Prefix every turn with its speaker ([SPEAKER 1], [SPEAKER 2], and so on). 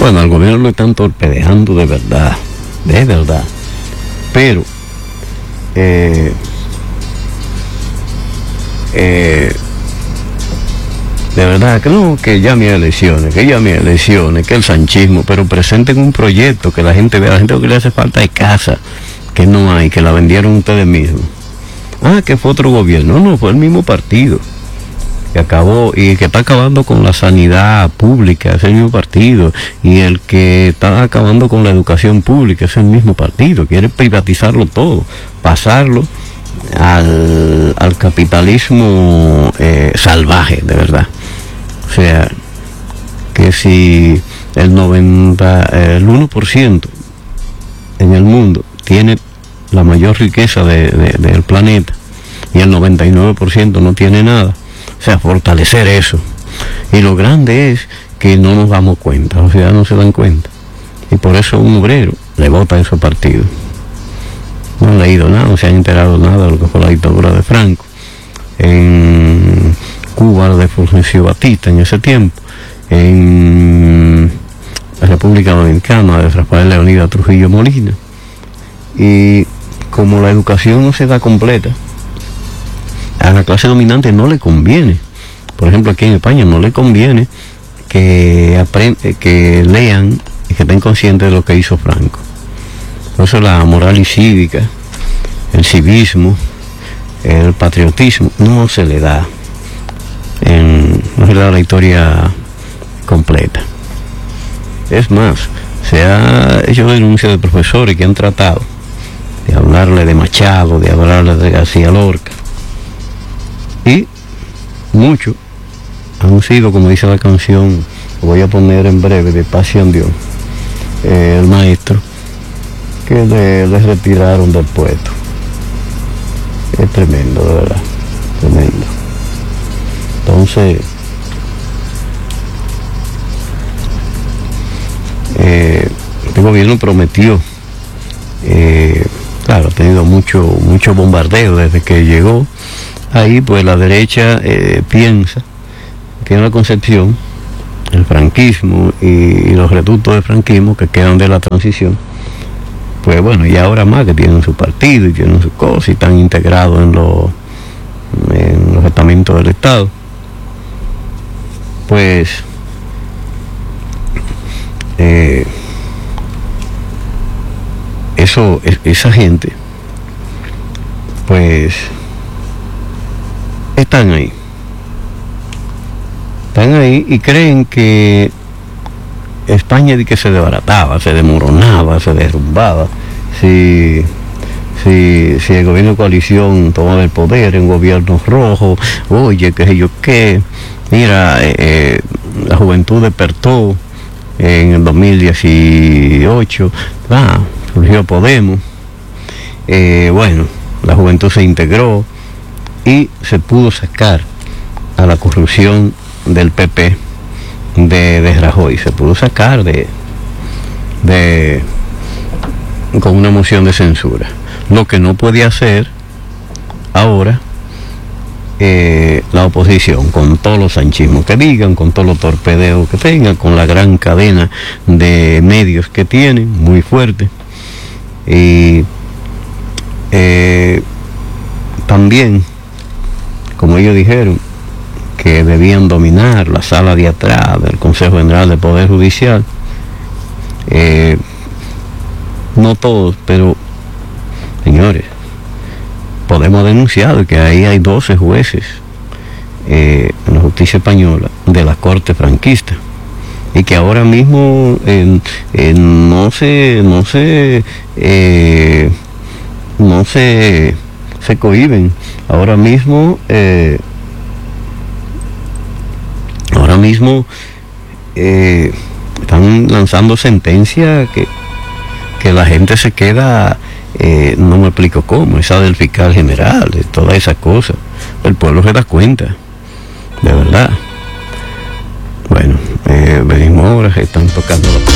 [SPEAKER 1] Bueno, al gobierno lo están torpedeando de verdad, pero de verdad que no, que llame a elecciones, que el sanchismo, pero presenten un proyecto que la gente vea. La gente lo que le hace falta es casa, que no hay, que la vendieron ustedes mismos. Que fue otro gobierno. No, fue el mismo partido que acabó y que está acabando con la sanidad pública, es el mismo partido, y el que está acabando con la educación pública es el mismo partido. Quiere privatizarlo todo, pasarlo al capitalismo salvaje, de verdad. O sea, que si el 1% en el mundo tiene la mayor riqueza del planeta y el 99% no tiene nada, o sea, fortalecer eso. Y lo grande es que no nos damos cuenta, los ciudadanos no se dan cuenta, y por eso un obrero le vota a esos partidos. No han leído nada, no se han enterado nada de lo que fue la dictadura de Franco en Cuba, de Fulgencio Batista en ese tiempo, en la República Dominicana de Rafael Leonidas Trujillo Molina. Y como la educación no se da completa, a la clase dominante no le conviene. Por ejemplo, aquí en España no le conviene que lean y que estén conscientes de lo que hizo Franco. Por eso la moral y cívica, el civismo, el patriotismo no se le da la historia completa. Es más, se ha hecho denuncias de profesores que han tratado de hablarle de Machado, de hablarle de García Lorca, y muchos han sido, como dice la canción, lo voy a poner en breve, de Pasión Dios, el maestro, que le retiraron del puesto. Es tremendo, de verdad, tremendo. Entonces, este gobierno prometió, claro, ha tenido mucho bombardeo desde que llegó. Ahí pues la derecha piensa, tiene la concepción, el franquismo y los reductos del franquismo que quedan de la transición, pues bueno, y ahora más que tienen su partido y tienen sus cosas y están integrados en los estamentos del Estado, pues esa gente pues están ahí y creen que España de que se desbarataba, se desmoronaba, se derrumbaba si el gobierno de coalición tomaba el poder en gobiernos rojos. Oye, qué sé yo qué, mira, la juventud despertó en el 2018, surgió Podemos, bueno, la juventud se integró y se pudo sacar a la corrupción del PP de Rajoy, se pudo sacar con una moción de censura. Lo que no puede hacer ahora la oposición, con todos los sanchismos que digan, con todos los torpedeos que tengan, con la gran cadena de medios que tienen, muy fuerte. Y también, como ellos dijeron, que debían dominar la sala de atrás del Consejo General del Poder Judicial. No todos, pero señores, podemos denunciar que ahí hay 12 jueces en la justicia española de la corte franquista, y que ahora mismo no se cohíben. Ahora mismo están lanzando sentencias que la gente se queda, no me explico cómo, esa del fiscal general, de todas esas cosas. El pueblo se da cuenta, de verdad. Bueno, venimos ahora, están tocando